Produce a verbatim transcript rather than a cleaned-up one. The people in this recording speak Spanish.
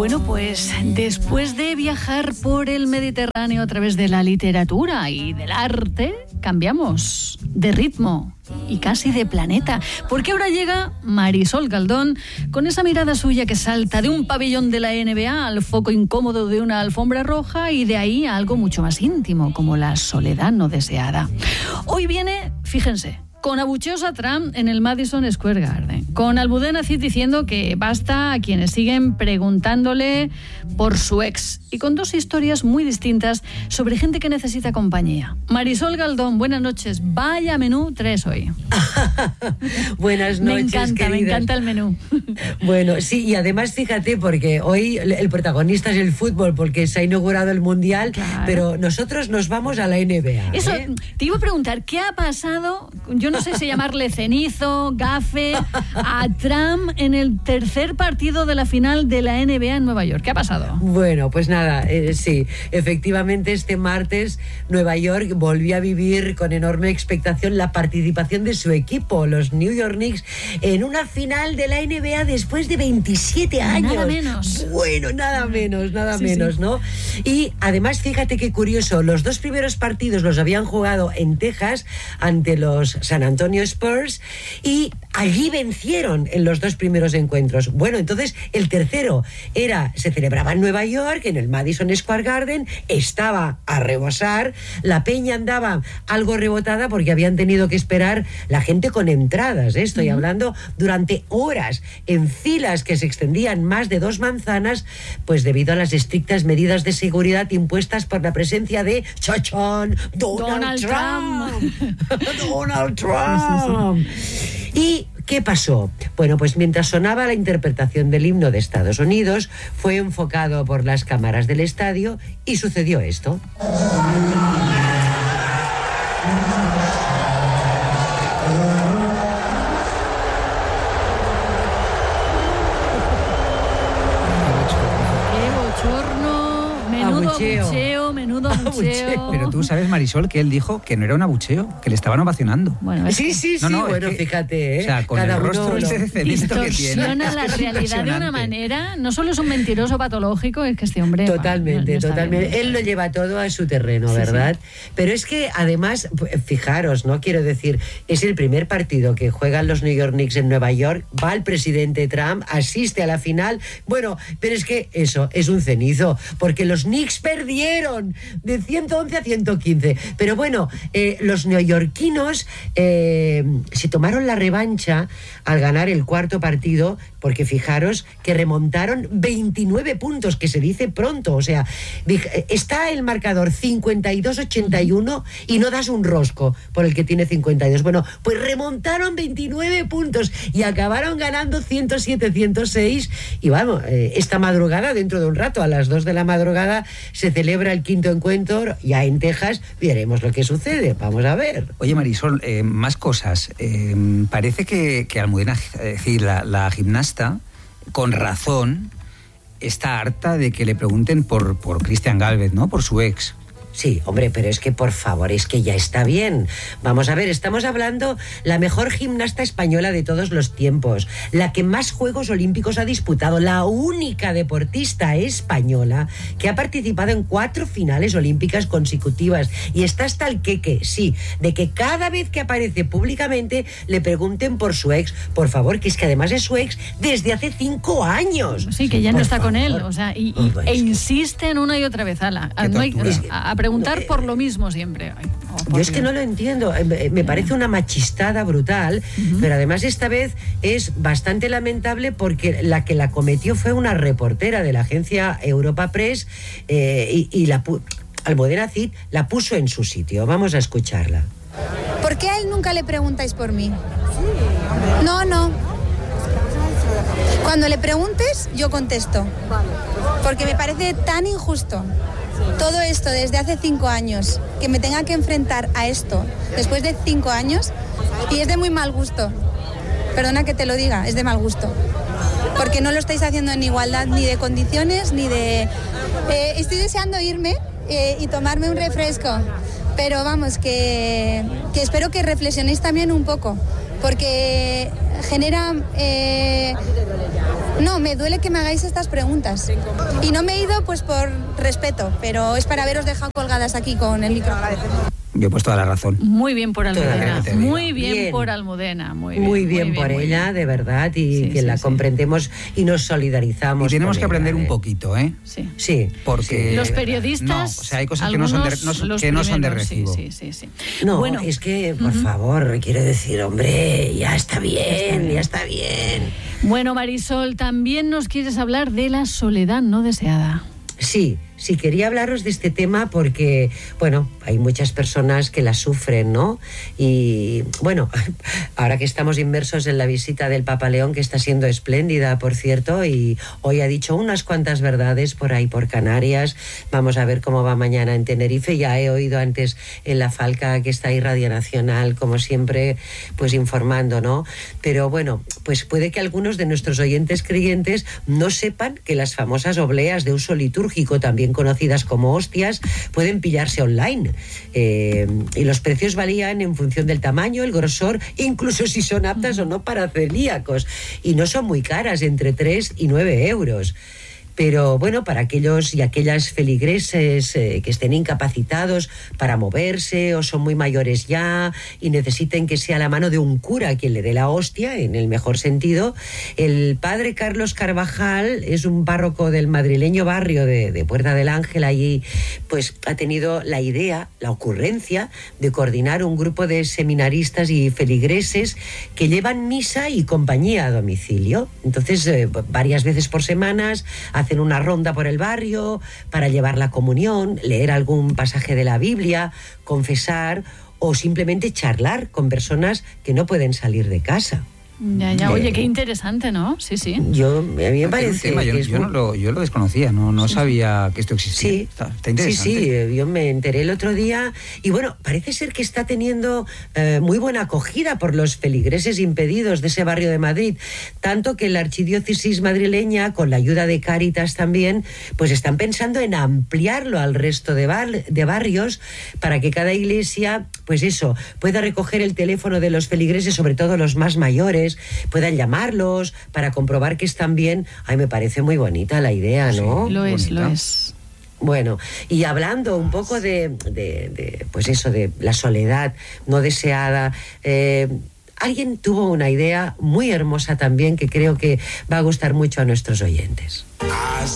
Bueno, pues después de viajar por el Mediterráneo a través de la literatura y del arte, cambiamos de ritmo y casi de planeta, porque ahora llega Marisol Galdón con esa mirada suya que salta de un pabellón de la N B A al foco incómodo de una alfombra roja y de ahí a algo mucho más íntimo, como la soledad no deseada. Hoy viene, fíjense, con abucheos a Trump en el Madison Square Garden, con Almudena Cid diciendo que basta a quienes siguen preguntándole por su ex, y con dos historias muy distintas sobre gente que necesita compañía. Marisol Galdón, buenas noches. Vaya menú tres hoy. Buenas noches, me encanta, queridas. Me encanta el menú. Bueno, sí, y además fíjate, porque hoy el protagonista es el fútbol, porque se ha inaugurado el Mundial, claro, pero nosotros nos vamos a la N B A. Eso, ¿eh? Te iba a preguntar, ¿qué ha pasado? Yo no sé si llamarle cenizo, gafe, a Trump en el tercer partido de la final de la N B A en Nueva York. ¿Qué ha pasado? Bueno, pues nada, eh, sí, efectivamente este martes Nueva York volvió a vivir con enorme expectación la participación de su equipo, los New York Knicks, en una final de la N B A después de veintisiete años. Nada menos. Bueno, nada menos, nada sí, menos, sí. ¿no? Y además, fíjate qué curioso, los dos primeros partidos los habían jugado en Texas ante los San Antonio Spurs y allí vencieron en los dos primeros encuentros. Bueno, entonces el tercero era, se celebraba en Nueva York, en el Madison Square Garden, estaba a rebosar, la peña andaba algo rebotada porque habían tenido que esperar la gente con entradas, ¿eh? Estoy uh-huh. hablando durante horas, en filas que se extendían más de dos manzanas, pues debido a las estrictas medidas de seguridad impuestas por la presencia de ¡chachón! Donald, Donald Trump. Trump. Donald Trump. ¿Y qué pasó? Bueno, pues mientras sonaba la interpretación del himno de Estados Unidos, fue enfocado por las cámaras del estadio y sucedió esto. Abucheo, menudo abucheo. Pero tú sabes, Marisol, que él dijo que no era un abucheo, que le estaban ovacionando. Bueno, es sí, que... sí, sí, no, no, bueno, es que, fíjate, ¿eh? O sea, con Cada el rostro ese de cenizo que tiene. Distorsiona la realidad de una manera, no solo es un mentiroso patológico, es que este hombre... Totalmente, no, no totalmente. Bien. Él lo lleva todo a su terreno, sí, ¿verdad? Sí. Pero es que, además, fijaros, ¿no? Quiero decir, es el primer partido que juegan los New York Knicks en Nueva York, va el presidente Trump, asiste a la final, bueno, pero es que eso, es un cenizo, porque los Knicks perdieron de ciento once a ciento quince. Pero bueno, eh, los neoyorquinos eh, se tomaron la revancha al ganar el cuarto partido, porque fijaros que remontaron veintinueve puntos, que se dice pronto. O sea, está el marcador cincuenta y dos a ochenta y uno y no das un rosco por el que tiene cincuenta y dos. Bueno, pues remontaron veintinueve puntos y acabaron ganando ciento siete a ciento seis. Y vamos, eh, esta madrugada, dentro de un rato, a las dos de la madrugada, se celebra el quinto encuentro, ya en Texas, veremos lo que sucede, vamos a ver. Oye, Marisol, eh, más cosas. Eh, parece que, que Almudena, es decir, la, la gimnasta, con razón, está harta de que le pregunten por, por Cristian Gálvez, ¿no? Por su ex. Sí, hombre, pero es que por favor, es que ya está bien. Vamos a ver, estamos hablando la mejor gimnasta española de todos los tiempos, la que más Juegos Olímpicos ha disputado, la única deportista española que ha participado en cuatro finales olímpicas consecutivas y está hasta el queque, sí, de que cada vez que aparece públicamente le pregunten por su ex. Por favor, que es que además es su ex desde hace cinco años. Sí, que ya no por está favor. con él, o sea, y, y, e insisten una y otra vez a la... A, no hay, a, a preguntar por lo mismo siempre. Ay, oh, Yo es que no lo entiendo. Me parece una machistada brutal, uh-huh. pero además esta vez es bastante lamentable porque la que la cometió fue una reportera de la agencia Europa Press eh, y, y la pu- Almudena Cid la puso en su sitio. Vamos a escucharla. ¿Por qué a él nunca le preguntáis por mí? No, no. Cuando le preguntes, yo contesto. Porque me parece tan injusto. Todo esto desde hace cinco años, que me tenga que enfrentar a esto después de cinco años, y es de muy mal gusto. Perdona que te lo diga, es de mal gusto. Porque no lo estáis haciendo en igualdad ni de condiciones, ni de... Eh, estoy deseando irme eh, y tomarme un refresco, pero vamos, que, que espero que reflexionéis también un poco, porque genera... Eh, No, me duele que me hagáis estas preguntas. Y no me he ido pues por respeto, pero es para haberos dejado colgadas aquí con el micro. Yo he puesto toda la razón. Muy bien por Almudena, Toda muy bien, bien por Almudena, muy bien. Muy bien, muy por muy ella, bien. de verdad, y Sí, que sí, la sí. comprendemos y nos solidarizamos. Y tenemos con que aprender ella, un ¿eh? poquito, ¿eh? Sí. Sí. Porque Los periodistas, no, o sea, hay cosas que no son de, algunos, no son- los que no son de primeros, sí, recibo. Sí, sí, sí. No, Bueno, es que, por favor, quiero decir, hombre, ya está bien, ya está bien. bueno, Marisol, también nos quieres hablar de la soledad no deseada. Sí, sí, quería hablaros de este tema porque, bueno, hay muchas personas que la sufren, ¿no? Y, bueno, ahora que estamos inmersos en la visita del Papa León, que está siendo espléndida, por cierto, y hoy ha dicho unas cuantas verdades por ahí, por Canarias. Vamos a ver cómo va mañana en Tenerife. Ya he oído antes en La Falca, que está ahí Radio Nacional, como siempre, pues informando, ¿no? Pero, bueno, pues puede que algunos de nuestros oyentes creyentes no sepan que las famosas obleas de uso litúrgico, también conocidas como hostias, pueden pillarse online. Eh, y los precios varían en función del tamaño, el grosor, incluso si son aptas o no para celíacos. Y no son muy caras, entre tres y nueve euros. Pero bueno, para aquellos y aquellas feligreses eh, que estén incapacitados para moverse o son muy mayores ya y necesiten que sea la mano de un cura quien le dé la hostia, en el mejor sentido, el padre Carlos Carvajal es un párroco del madrileño barrio de, de Puerta del Ángel. Allí pues ha tenido la idea, la ocurrencia de coordinar un grupo de seminaristas y feligreses que llevan misa y compañía a domicilio. Entonces, eh, varias veces por semanas hacen una ronda por el barrio para llevar la comunión, leer algún pasaje de la Biblia, confesar o simplemente charlar con personas que no pueden salir de casa. Ya, ya. Eh, Oye, qué interesante, ¿no? Sí, sí. Yo, a mí me Tiene un parece tema, yo, que es yo muy- no lo, yo lo desconocía, no, no sabía que esto existía. Sí, Está, está sí, interesante. sí, eh, yo me enteré el otro día y bueno, parece ser que está teniendo eh, muy buena acogida por los feligreses impedidos de ese barrio de Madrid, tanto que la archidiócesis madrileña, con la ayuda de Cáritas también, pues están pensando en ampliarlo al resto de, bar- de barrios para que cada iglesia, pues eso, pueda recoger el teléfono de los feligreses, sobre todo los más mayores, puedan llamarlos para comprobar que están bien. Ay, me parece muy bonita la idea, ¿no? Lo es, bonita. lo es. Bueno, y hablando un poco de, de, de, pues eso, de la soledad no deseada, eh, alguien tuvo una idea muy hermosa también que creo que va a gustar mucho a nuestros oyentes.